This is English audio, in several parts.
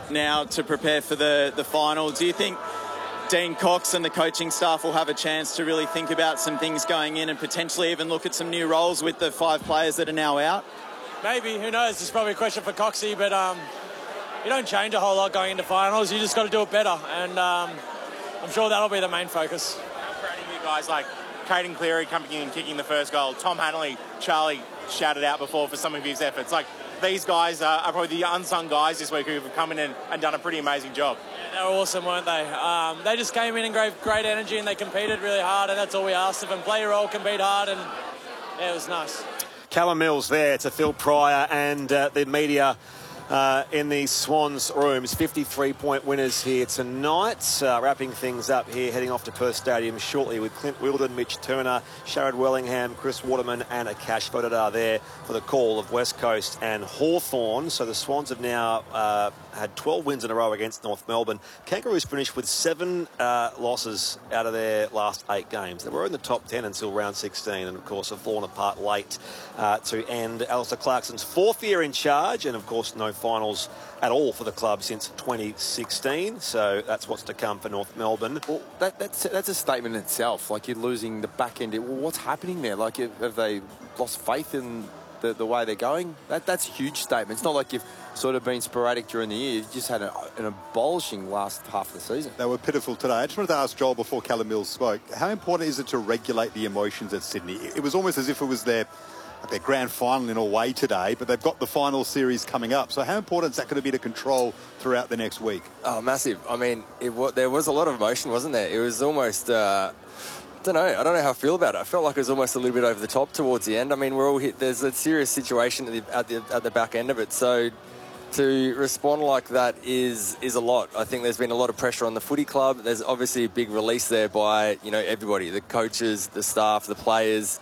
now to prepare for the final. Do you think Dean Cox and the coaching staff will have a chance to really think about some things going in and potentially even look at some new roles with the 5 players that are now out? Maybe, who knows? It's probably a question for Coxie, but you don't change a whole lot going into finals. You just got to do it better, and I'm sure that'll be the main focus. How proud of you guys, like Caden Cleary coming in and kicking the first goal, Tom Hanley, Charlie shouted out before for some of his efforts. Like, these guys are probably the unsung guys this week who've come in and done a pretty amazing job. Yeah, they were awesome, weren't they? They just came in and gave great energy, and they competed really hard, and that's all we asked of them. Play your role, compete hard, and yeah, it was nice. Callum Mills there to Phil Pryor and the media in the Swans rooms. 53-point winners here tonight. Wrapping things up here, heading off to Perth Stadium shortly with Clint Wilden, Mitch Turner, Sharad Wellingham, Chris Waterman and Akash Vodadar there for the call of West Coast and Hawthorn. So the Swans have now had 12 wins in a row against North Melbourne. Kangaroos finished with 7 losses out of their last 8 games. They were in the top 10 until round 16 and, of course, have fallen apart late to end Alistair Clarkson's 4th year in charge, and, of course, no finals at all for the club since 2016. So that's what's to come for North Melbourne. Well, that's a statement in itself. Like, you're losing the back end. Well, what's happening there? Like, have they lost faith in the way they're going? That's a huge statement. It's not like you've sort of been sporadic during the year. You've just had an abolishing last half of the season. They were pitiful today. I just wanted to ask Joel before Callum Mills spoke, how important is it to regulate the emotions at Sydney? It was almost as if it was their grand final in a way today, but they've got the final series coming up. So how important is that going to be to control throughout the next week? Oh, massive. I mean, there was a lot of emotion, wasn't there? It was almost... I don't know how I feel about it. I felt like it was almost a little bit over the top towards the end. I mean, we're all hit. There's a serious situation at the back end of it. So to respond like that is a lot. I think there's been a lot of pressure on the footy club. There's obviously a big release there by everybody, the coaches, the staff, the players,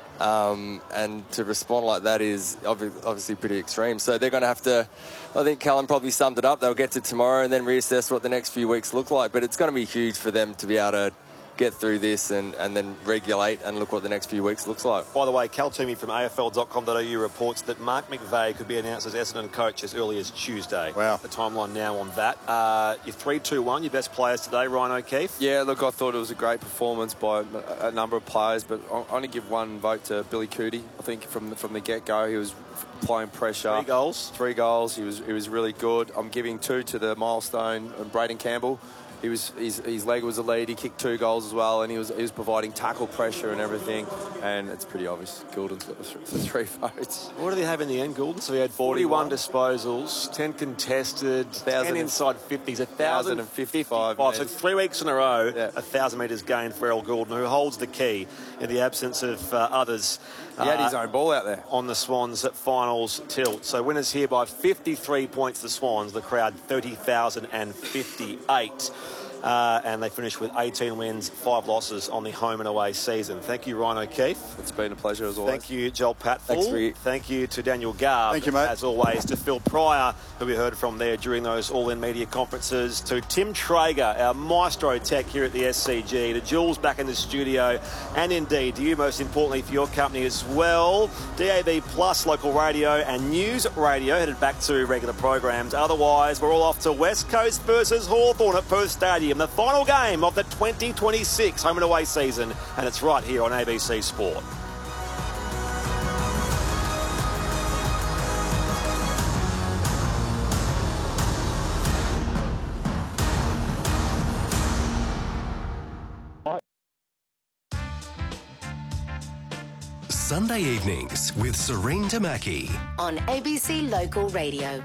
and to respond like that is obviously pretty extreme. So they're going to have to. I think Callum probably summed it up. They'll get to tomorrow and then reassess what the next few weeks look like. But it's going to be huge for them to be able to get through this and then regulate and look what the next few weeks looks like. By the way, Cal Toomey from AFL.com.au reports that Mark McVeigh could be announced as Essendon coach as early as Tuesday. Wow. The timeline now on that. Your 3-2-1, your best players today, Ryan O'Keefe? Yeah, look, I thought it was a great performance by a number of players, but I'm going to give one vote to Billy Cootie. I think from the get-go, he was applying pressure. 3 goals. He was really good. I'm giving 2 to the milestone and Braden Campbell. His leg was a lead. He kicked 2 goals as well, and he was providing tackle pressure and everything. And it's pretty obvious. Goulden's got the 3 votes. What do they have in the end, Goulden? So he had 41 disposals, 10 contested, 10 inside 50s, 1,055. So 3 weeks in a row, 1,000 metres gained for Errol Goulden, who holds the key in the absence of others. He had his own ball out there. On the Swans at finals tilt. So winners here by 53 points, the Swans. The crowd 30,058. And they finished with 18 wins, 5 losses on the home and away season. Thank you, Ryan O'Keefe. It's been a pleasure as always. Thank you, Joel Patfull. Thank you to Daniel Garb. Thank you, mate. As always, to Phil Pryor, who we heard from there during those all-in media conferences, to Tim Traeger, our maestro tech here at the SCG, to Jules back in the studio, and indeed to you, most importantly, for your company as well. DAB Plus local radio and news radio headed back to regular programs. Otherwise, we're all off to West Coast versus Hawthorn at Perth Stadium, the final game of the 2026 home and away season, and it's right here on ABC Sport. Sunday evenings with Serene Tamaki on ABC Local Radio.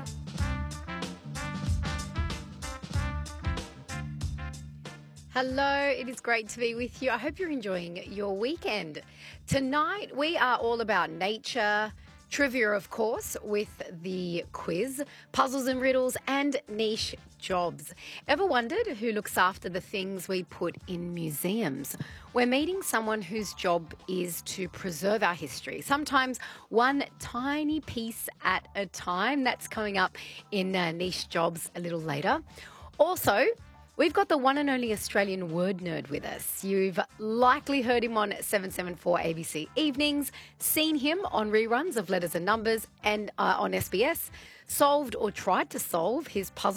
Hello, it is great to be with you. I hope you're enjoying your weekend. Tonight, we are all about nature, trivia, of course, with the quiz, puzzles and riddles, and niche jobs. Ever wondered who looks after the things we put in museums? We're meeting someone whose job is to preserve our history, sometimes one tiny piece at a time. That's coming up in niche jobs a little later. Also, we've got the one and only Australian word nerd with us. You've likely heard him on 774 ABC Evenings, seen him on reruns of Letters and Numbers and on SBS, solved or tried to solve his puzzle